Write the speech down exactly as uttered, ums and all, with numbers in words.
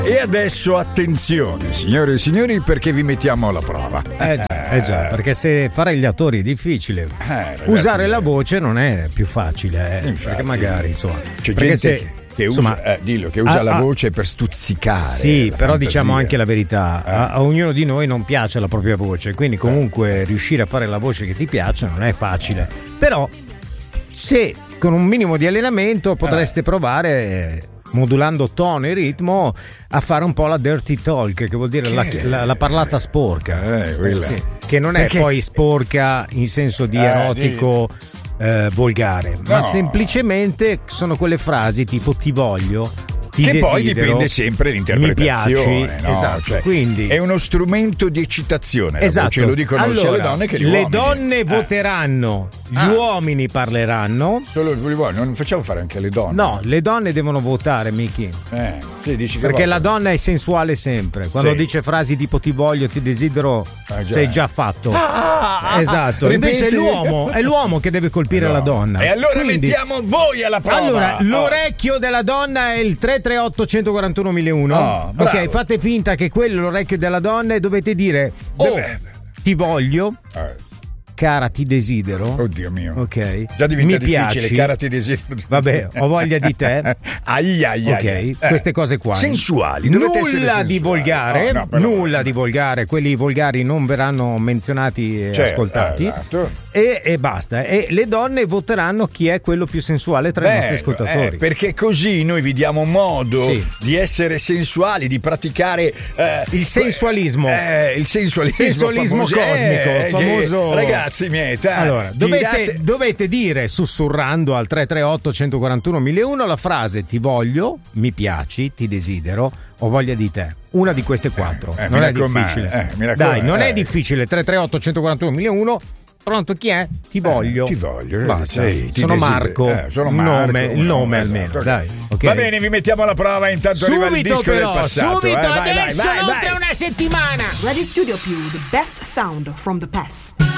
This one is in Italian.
E adesso attenzione, signore e signori, perché vi mettiamo alla prova. Eh già, eh già, perché se fare gli attori è difficile, Eh, ragazzi, usare la voce non è più facile, eh, Infatti. perché magari insomma, C'è perché gente se, che, che insomma, usa, eh, dillo, che usa ah, la ah, voce per stuzzicare. Sì, la però fantasia. diciamo anche la verità, Eh. a, a ognuno di noi non piace la propria voce, quindi comunque riuscire a fare la voce che ti piace non è facile, però se con un minimo di allenamento potreste provare, eh, modulando tono e ritmo, a fare un po' la dirty talk, che vuol dire la, la, la parlata sporca, Eh, quella. sì, che non è Perché- poi sporca in senso di Eh, erotico, eh, volgare, ma No. semplicemente sono quelle frasi tipo ti voglio, ti Che poi desidero, dipende sempre mi dall'interpretazione, piaci, no? esatto, Cioè, quindi è uno strumento di eccitazione, la esatto. voce, lo dicono sia allora, le donne che gli le uomini. donne Eh. voteranno, gli Ah. uomini parleranno. Solo gli uomini, non facciamo fare anche le donne. No, le donne devono votare, Miki. Eh, sì, dici che Perché la vota. donna è sensuale sempre. Quando Sì. dice frasi tipo ti voglio, ti desidero, Ah, già. sei già fatto. Ah, esatto. ripeti. Invece è l'uomo, è l'uomo che deve colpire No. la donna. E allora Quindi- mettiamo voi alla prova. Allora, Oh. l'orecchio della donna è il tre tre otto uno quattro uno mille uno. Oh, bravo. ok, fate finta che quello è l'orecchio della donna e dovete dire oh, Dove- ti voglio, Eh, cara, ti desidero. oddio mio. Ok. Già diventa Mi difficile, piaci. cara, ti desidero. Vabbè, ho voglia di te. Ai, ai, Ok, ai, ai. Eh. queste cose qua. Sensuali, dovete essere Nulla di sensuali. volgare, Oh, no, però- nulla di volgare, quelli volgari non verranno menzionati e Certo, ascoltati. esatto. E, e basta. E le donne voteranno chi è quello più sensuale tra i nostri Bello, ascoltatori. eh, perché così noi vi diamo modo Sì. di essere sensuali, di praticare eh, Il sensualismo. eh, il sensualismo, Sensualismo famoso- cosmico, eh, famoso. che- ragazzi miei, dai, Allora, dovete, tirate- dovete dire sussurrando al tre tre otto uno quattro uno mille uno la frase ti voglio, mi piaci, ti desidero, ho voglia di te. Una di queste quattro. eh, non mi è raccomando, difficile. eh, mi raccomando, Dai, non eh. è difficile. tre tre otto uno quattro uno mille uno. Pronto, chi è? Ti voglio. ti voglio, eh, Basta. sì, ti sono desidero. Marco. Eh, sono il Marco, nome, il no, nome esatto. almeno. Dai, ok. Va bene, vi mettiamo alla prova, intanto arriva il Subito disco però, del passato. subito eh. Vai, vai, adesso, vai, non vai. tra una settimana. Radio Studio Più, the best sound from the past.